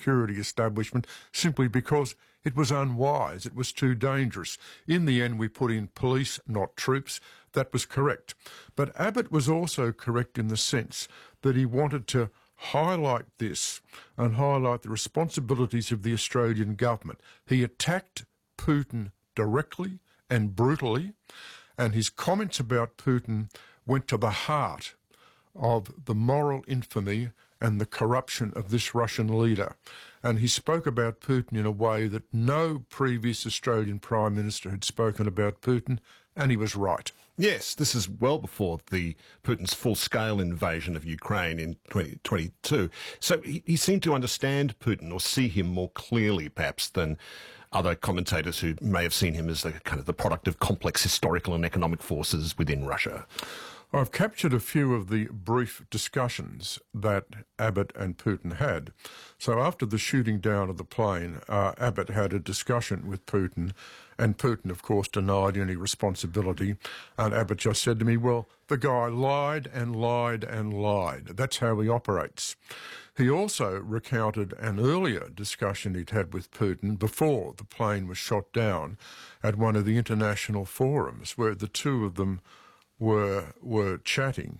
security establishment simply because it was unwise. It was too dangerous. In the end, we put in police, not troops. That was correct. But Abbott was also correct in the sense that he wanted to highlight this and highlight the responsibilities of the Australian government. He attacked Putin directly and brutally, and his comments about Putin went to the heart of the moral infamy and the corruption of this Russian leader. And he spoke about Putin in a way that no previous Australian Prime Minister had spoken about Putin, and he was right. Yes, this is well before Putin's full-scale invasion of Ukraine in 2022. So he seemed to understand Putin or see him more clearly, perhaps, than other commentators who may have seen him as the product of complex historical and economic forces within Russia. I've captured a few of the brief discussions that Abbott and Putin had. So after the shooting down of the plane, Abbott had a discussion with Putin, and Putin, of course, denied any responsibility. And Abbott just said to me, well, the guy lied and lied and lied. That's how he operates. He also recounted an earlier discussion he'd had with Putin before the plane was shot down at one of the international forums where the two of them were chatting,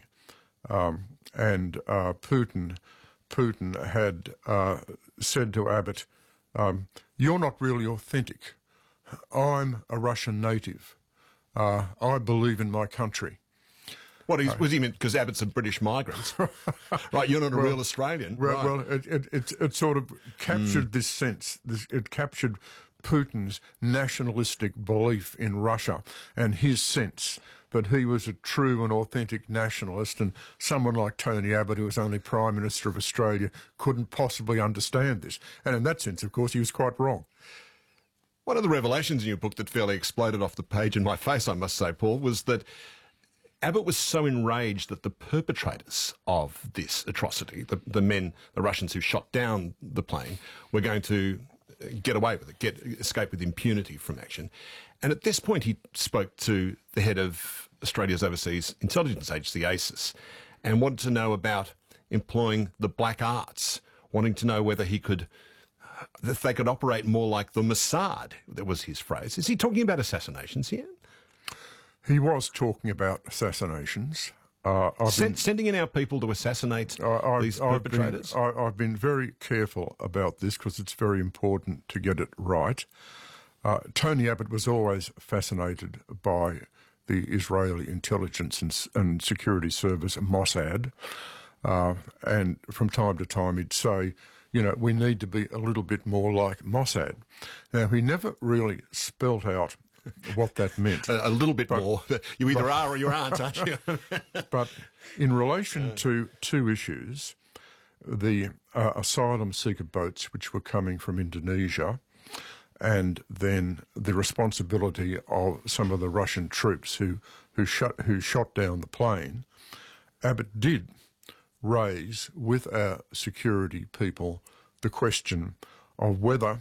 and Putin had said to Abbott, "You're not really authentic. I'm a Russian native. I believe in my country." What was he meant? Because Abbott's a British migrant, right? You're not a real Australian. Well, it sort of captured this sense. It captured Putin's nationalistic belief in Russia and his sense that he was a true and authentic nationalist, and someone like Tony Abbott, who was only Prime Minister of Australia, couldn't possibly understand this. And in that sense, of course, he was quite wrong. One of the revelations in your book that fairly exploded off the page in my face, I must say, Paul, was that Abbott was so enraged that the perpetrators of this atrocity, the Russians who shot down the plane, were going to get away with it, escape with impunity from action. And at this point, he spoke to the head of Australia's overseas intelligence agency, ASIS, and wanted to know about employing the black arts, wanting to know whether if they could operate more like the Mossad. That was his phrase. Is he talking about assassinations here? He was talking about assassinations. Sending in our people to assassinate these perpetrators? I've been very careful about this because it's very important to get it right. Tony Abbott was always fascinated by the Israeli intelligence and security service, Mossad. And from time to time he'd say, we need to be a little bit more like Mossad. Now, he never really spelt out what that meant. A little bit more. You either are or you aren't, aren't you? But in relation to two issues, the asylum seeker boats which were coming from Indonesia, and then the responsibility of some of the Russian troops who shot down the plane, Abbott did raise with our security people the question of whether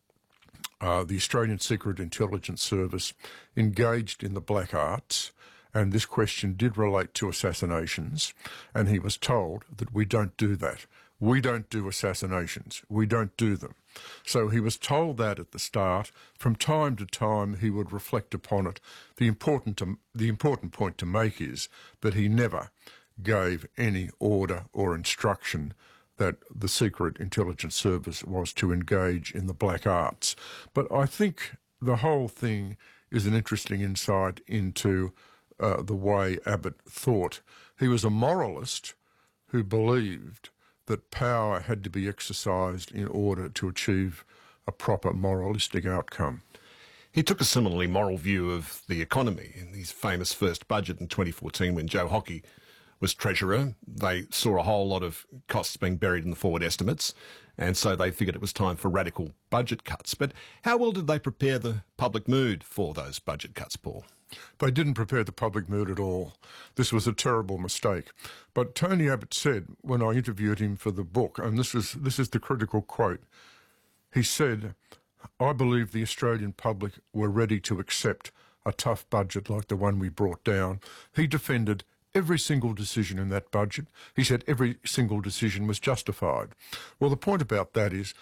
the Australian Secret Intelligence Service engaged in the black arts, and this question did relate to assassinations, and he was told that we don't do that. We don't do assassinations. We don't do them. So he was told that at the start. From time to time, he would reflect upon it. The important point to make is that he never gave any order or instruction that the Secret Intelligence Service was to engage in the black arts. But I think the whole thing is an interesting insight into the way Abbott thought. He was a moralist who believed that power had to be exercised in order to achieve a proper moralistic outcome. He took a similarly moral view of the economy in his famous first budget in 2014 when Joe Hockey was Treasurer. They saw a whole lot of costs being buried in the forward estimates, and so they figured it was time for radical budget cuts. But how well did they prepare the public mood for those budget cuts, Paul? They didn't prepare the public mood at all. This was a terrible mistake. But Tony Abbott said, when I interviewed him for the book, and this is the critical quote, he said, "I believe the Australian public were ready to accept a tough budget like the one we brought down." He defended every single decision in that budget. He said every single decision was justified. Well, the point about that is